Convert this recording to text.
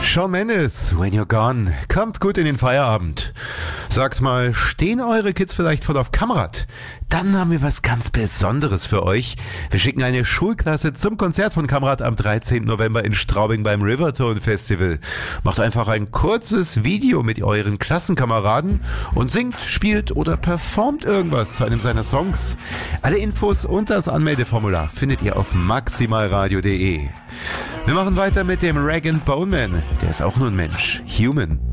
Shawn Mendes, When You're Gone. Kommt gut in den Feierabend. Sagt mal, stehen eure Kids vielleicht voll auf Kamerad? Dann haben wir was ganz Besonderes für euch. Wir schicken eine Schulklasse zum Konzert von Kamerad am 13. November in Straubing beim Rivertone Festival. Macht einfach ein kurzes Video mit euren Klassenkameraden und singt, spielt oder performt irgendwas zu einem seiner Songs. Alle Infos und das Anmeldeformular findet ihr auf maximalradio.de. Wir machen weiter mit dem Rag & Bone Man. Der ist auch nur ein Mensch. Human.